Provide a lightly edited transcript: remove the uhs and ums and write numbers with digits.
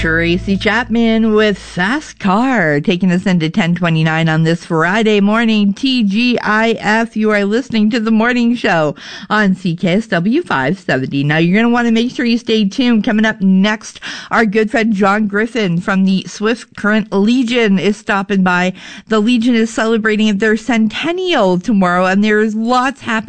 Tracy Chapman with Fast Car, taking us into 10:29 on this Friday morning. TGIF, you are listening to the morning show on CKSW 570. Now, you're going to want to make sure you stay tuned. Coming up next, our good friend John Griffin from the Swift Current Legion is stopping by. The Legion is celebrating their centennial tomorrow, and there's lots happening